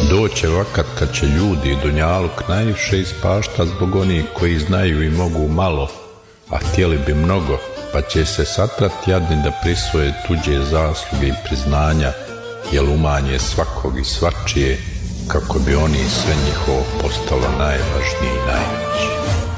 Doće vakat kad će ljudi dunjaluk najviše ispašta zbog onih koji znaju i mogu malo, a htjeli bi mnogo, pa će se satrat jadni da prisvoje tuđe zasluge i priznanja, jel umanje svakog i svačije, kako bi oni sve njihovo postalo najvažnije i najveće.